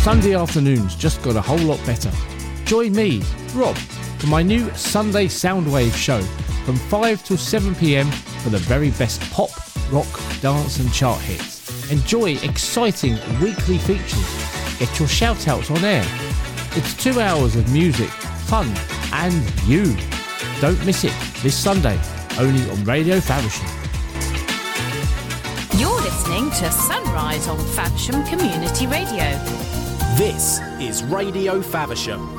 Sunday afternoons just got a whole lot better. Join me, Rob, for my new Sunday Soundwave show from 5 till 7 p.m. for the very best pop, rock, dance and chart hits. Enjoy exciting weekly features. Get your shout-outs on air. It's 2 hours of music, fun and you. Don't miss it this Sunday, only on Radio Faversham. You're listening to Sunrise on Faversham Community Radio. This is Radio Faversham.